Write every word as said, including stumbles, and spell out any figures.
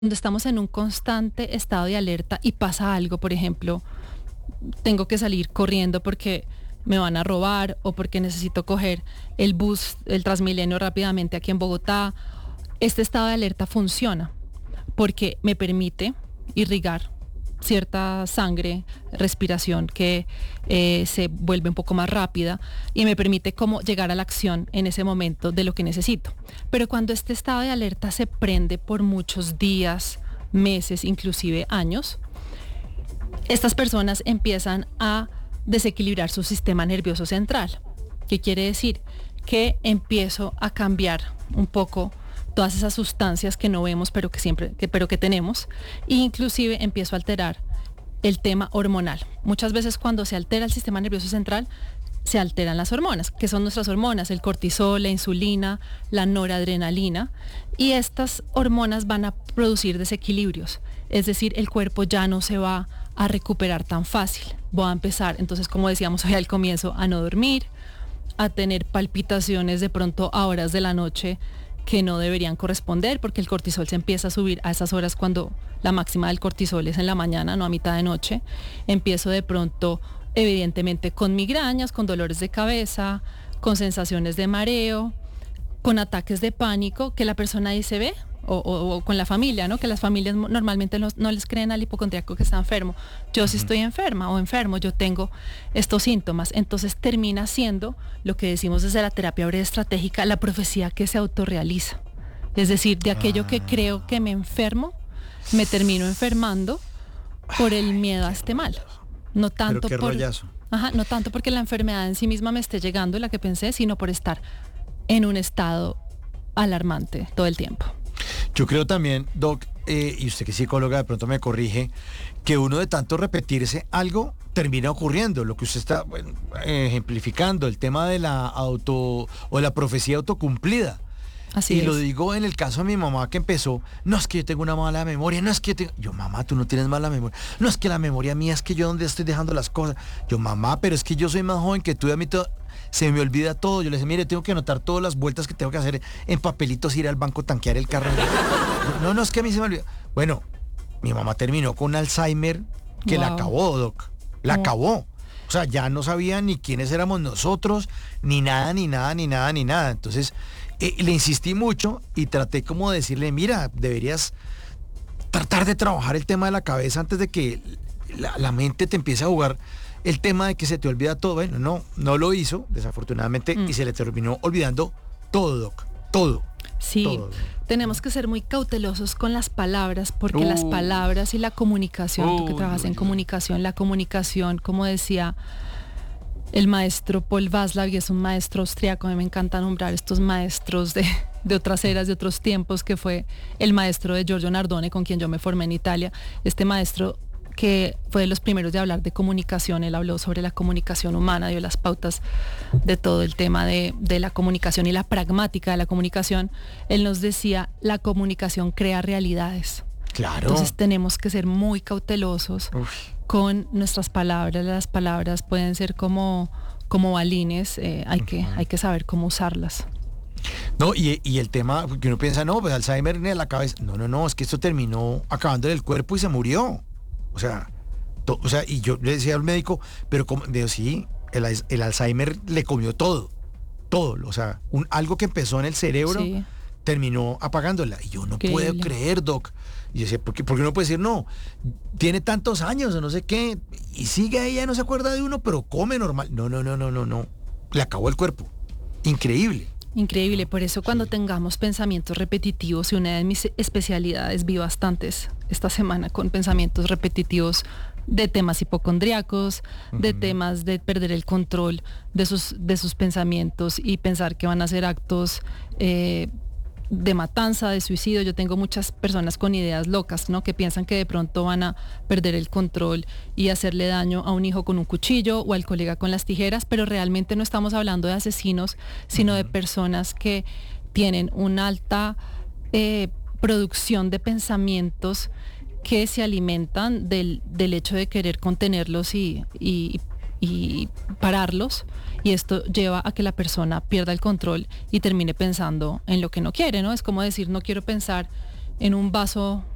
Cuando estamos en un constante estado de alerta y pasa algo, por ejemplo, tengo que salir corriendo porque me van a robar o porque necesito coger el bus, el Transmilenio rápidamente aquí en Bogotá, este estado de alerta funciona porque me permite irrigar cierta sangre, respiración que eh, se vuelve un poco más rápida y me permite como llegar a la acción en ese momento de lo que necesito. Pero cuando este estado de alerta se prende por muchos días, meses, inclusive años, estas personas empiezan a desequilibrar su sistema nervioso central. ¿Qué quiere decir? Que empiezo a cambiar un poco todas esas sustancias que no vemos pero que siempre que, pero que tenemos, e inclusive empiezo a alterar el tema hormonal. Muchas veces cuando se altera el sistema nervioso central se alteran las hormonas, que son nuestras hormonas, el cortisol, la insulina, la noradrenalina, y estas hormonas van a producir desequilibrios, es decir, el cuerpo ya no se va a recuperar tan fácil. Voy a empezar, entonces, como decíamos hoy al comienzo, a no dormir, a tener palpitaciones de pronto a horas de la noche que no deberían corresponder, porque el cortisol se empieza a subir a esas horas cuando la máxima del cortisol es en la mañana, no a mitad de noche. Empiezo de pronto, evidentemente, con migrañas, con dolores de cabeza, con sensaciones de mareo, con ataques de pánico, que la persona dice, ve, o, o, o con la familia, ¿no? Que las familias normalmente no, no les creen al hipocondríaco que está enfermo. Yo sí estoy enferma o enfermo, yo tengo estos síntomas. Entonces termina siendo lo que decimos desde la terapia breve estratégica, la profecía que se autorrealiza. Es decir, de aquello que creo que me enfermo, me termino enfermando por el miedo a este mal. No tanto Pero qué por, rollazo. ajá, no tanto porque la enfermedad en sí misma me esté llegando, la que pensé, sino por estar en un estado alarmante todo el tiempo. Yo creo también, Doc, eh, y usted que es psicóloga de pronto me corrige, que uno de tanto repetirse algo termina ocurriendo. Lo que usted está bueno, eh, ejemplificando, el tema de la auto o la profecía autocumplida. Así y es. lo digo en el caso de mi mamá que empezó, no es que yo tengo una mala memoria, no es que yo tengo... Yo, mamá, tú no tienes mala memoria. No es que la memoria mía es que yo donde estoy dejando las cosas. Yo, mamá, pero es que yo soy más joven que tú y a mí todo... se me olvida todo. Yo le decía, mire, tengo que anotar todas las vueltas que tengo que hacer en papelitos, ir al banco, tanquear el carro. No, no, es que a mí se me olvida. Bueno, mi mamá terminó con Alzheimer que Wow. la acabó, Doc. La Oh. acabó. O sea, ya no sabía ni quiénes éramos nosotros, ni nada, ni nada, ni nada, ni nada. Entonces, eh, le insistí mucho y traté como de decirle, mira, deberías tratar de trabajar el tema de la cabeza antes de que la, la mente te empiece a jugar el tema de que se te olvida todo. Bueno, no, no lo hizo, desafortunadamente, Mm. y se le terminó olvidando todo, Doc, todo. Sí, todo. tenemos que ser muy cautelosos con las palabras, porque las Uh. palabras y la comunicación, tú que Uy, trabajas uy, en uy. comunicación, la comunicación, como decía el maestro Paul Václav, y es un maestro austriaco, a mí me encanta nombrar estos maestros de, de otras eras, de otros tiempos, que fue el maestro de Giorgio Nardone, con quien yo me formé en Italia. Este maestro que fue de los primeros de hablar de comunicación, él habló sobre la comunicación humana, dio las pautas de todo el tema de, de la comunicación y la pragmática de la comunicación. Él nos decía, la comunicación crea realidades. Claro. Entonces tenemos que ser muy cautelosos Uf. con nuestras palabras. Las palabras pueden ser como, como balines, eh, hay, que, hay que saber cómo usarlas. No, y, y el tema, que uno piensa, no, pues Alzheimer ni a la cabeza. No, no, no, es que esto terminó acabando en el cuerpo y se murió. O sea, to, o sea, y yo le decía al médico, pero como, digo, sí, el, el Alzheimer le comió todo, todo. O sea, un, algo que empezó en el cerebro, Sí. terminó apagándola. Y yo no Increíble. puedo creer, Doc. Y yo decía, ¿por qué, por qué uno puede decir, no, tiene tantos años o no sé qué, y sigue ahí, ya no se acuerda de uno, pero come normal? No, no, no, no, no, no. Le acabó el cuerpo. Increíble. Increíble, por eso cuando tengamos pensamientos repetitivos, y una de mis especialidades, vi bastantes esta semana con pensamientos repetitivos de temas hipocondríacos, de Ujú. temas de perder el control de sus, de sus pensamientos y pensar que van a ser actos eh, de matanza, de suicidio. Yo tengo muchas personas con ideas locas, ¿no? Que piensan que de pronto van a perder el control y hacerle daño a un hijo con un cuchillo o al colega con las tijeras, pero realmente no estamos hablando de asesinos, sino de personas que tienen una alta eh, producción de pensamientos que se alimentan del, del hecho de querer contenerlos y, y, y pararlos, y esto lleva a que la persona pierda el control y termine pensando en lo que no quiere, ¿no? Es como decir, no quiero pensar en un vaso